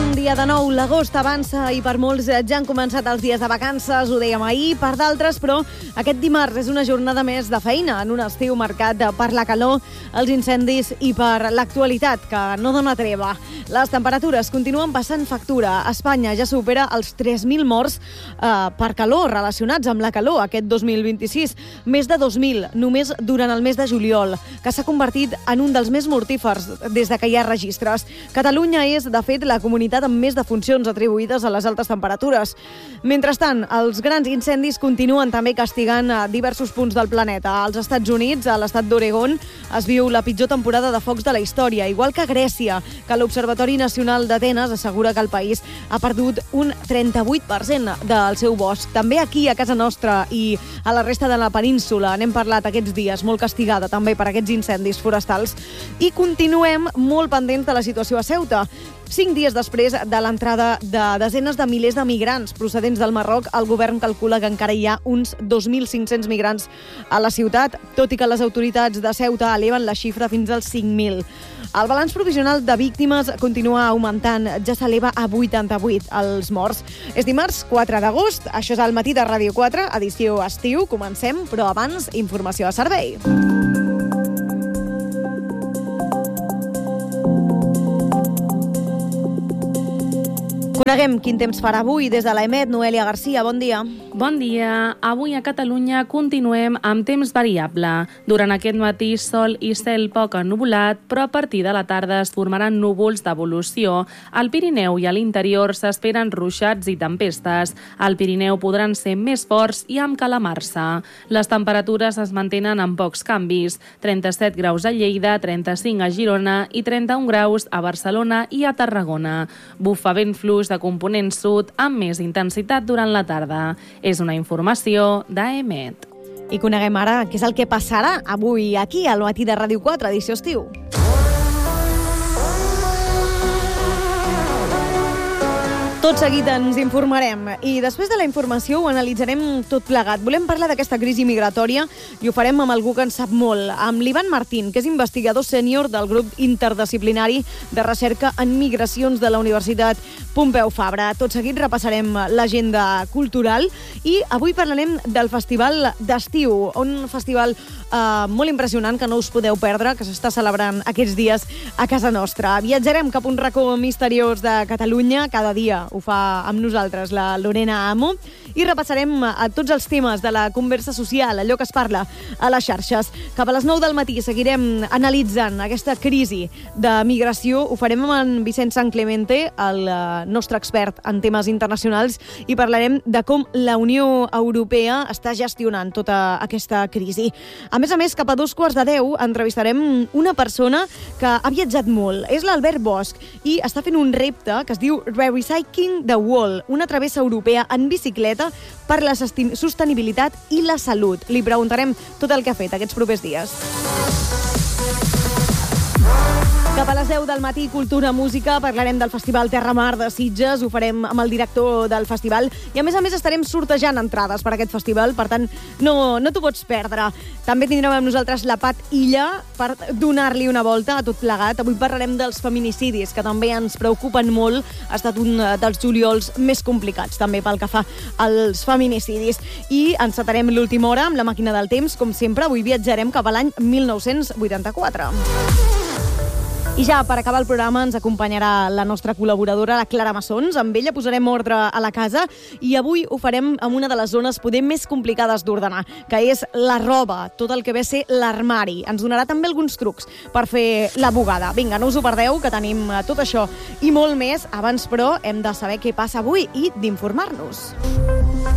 Bon dia de nou. L'agost avança i per molts ja han començat els dies de vacances, ho dèiem ahir, per d'altres, però aquest dimarts és una jornada més de feina en un estiu marcat per la calor, els incendis i per l'actualitat, que no dona treva. Les temperatures continuen passant factura. Espanya ja supera els 3.000 morts per calor relacionats amb la calor aquest 2026. Més de 2.000 només durant el mes de juliol, que s'ha convertit en un dels més mortífers des de que hi ha registres. Catalunya és, de fet, la comunitat amb més defuncions atribuïdes a les altes temperatures. Mentrestant, els grans incendis continuen també castigant a diversos punts del planeta. Als Estats Units, a l'estat d'Oregon, es viu la pitjor temporada de focs de la història, igual que a Grècia, que l'Observatori Nacional d'Atenes assegura que el país ha perdut un 38% del seu bosc. També aquí, a casa nostra i a la resta de la península, n'hem parlat aquests dies, molt castigada també per aquests incendis forestals. I continuem molt pendents de la situació a Ceuta. 5 dies després de l'entrada de desenes de milers de migrants procedents del Marroc, el govern calcula que encara hi ha uns 2.500 migrants a la ciutat, tot i que les autoritats de Ceuta eleven la xifra fins als 5.000. El balanç provisional de víctimes continua augmentant, ja s'eleva a 88 els morts. És dimarts 4 d'agost, això és el matí de Ràdio 4, edició estiu, comencem, però abans, informació a servei. Coneguem quin temps farà avui des de l'EMET. Noelia Garcia, bon dia. Bon dia. Avui a Catalunya continuem amb temps variable. Durant aquest matí, sol i cel poc ennuvolat, però a partir de la tarda es formaran núvols d'evolució. Al Pirineu i a l'interior s'esperen ruixats i tempestes. Al Pirineu podran ser més forts i amb calamarsa. Les temperatures es mantenen amb pocs canvis. 37 graus a Lleida, 35 a Girona i 31 graus a Barcelona i a Tarragona. Bufa vent fluix de component sud amb més intensitat durant la tarda. És una informació d'EMET. I coneguem ara què és el que passarà avui aquí al matí de Ràdio 4, edició estiu. Tot seguit ens informarem i després de la informació ho analitzarem tot plegat. Volem parlar d'aquesta crisi migratòria i ho farem amb algú que en sap molt, amb l'Ivan Martín, que és investigador sènior del grup interdisciplinari de recerca en migracions de la Universitat Pompeu Fabra. Tot seguit repassarem l'agenda cultural i avui parlarem del Festival d'Estiu, un festival molt impressionant que no us podeu perdre, que s'està celebrant aquests dies a casa nostra. Viatjarem cap a un racó misteriós de Catalunya cada dia. Ho fa amb nosaltres la Lorena Amo i repassarem a tots els temes de la conversa social, allò que es parla a les xarxes. Cap a les 9 del matí seguirem analitzant aquesta crisi de migració. Ho farem amb en Vicent San Clemente, el nostre expert en temes internacionals, i parlarem de com la Unió Europea està gestionant tota aquesta crisi. A més, cap a 2:15 entrevistarem una persona que ha viatjat molt. És l'Albert Bosch i està fent un repte que es diu Recycling the Wall, una travessa europea en bicicleta per la sostenibilitat i la salut. Li preguntarem tot el que ha fet aquests propers dies. Cap a les 10 del matí, Cultura Música, parlarem del Festival Terra Mar de Sitges, ho farem amb el director del festival i a més estarem sortejant entrades per aquest festival, per tant no t'ho pots perdre. També tindrem amb nosaltres la Pat Illa per donar-li una volta a tot plegat. Avui parlarem dels feminicidis, que també ens preocupen molt. Ha estat un dels juliols més complicats també pel que fa als feminicidis. I encetarem l'última hora amb la màquina del temps, com sempre. Avui viatjarem cap a l'any 1984. I ja per acabar el programa ens acompanyarà la nostra col·laboradora, la Clara Massons. Amb ella posarem ordre a la casa i avui ho farem amb una de les zones poder més complicades d'ordenar, que és la roba, tot el que ve a ser l'armari. Ens donarà també alguns trucs per fer la bugada. Vinga, no us ho perdeu, que tenim tot això i molt més. Abans, però, hem de saber què passa avui i d'informar-nos.